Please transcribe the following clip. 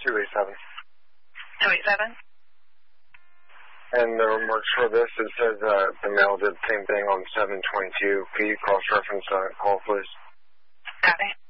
287. 287? And the remarks for this, it says the mail did the same thing on 722. Can you cross-reference that call, please? Copy.